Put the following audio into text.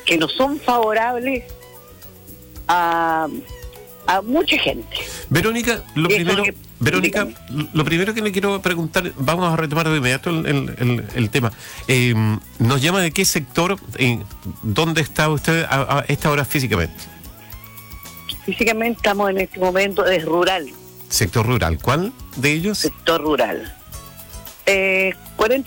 que no son favorables a mucha gente. Verónica, lo primero que le quiero preguntar, vamos a retomar de inmediato el tema. ¿Nos llama de qué sector? ¿Dónde está usted a esta hora físicamente? Físicamente estamos en este momento de rural. Sector rural. ¿Cuál de ellos? Sector rural. 40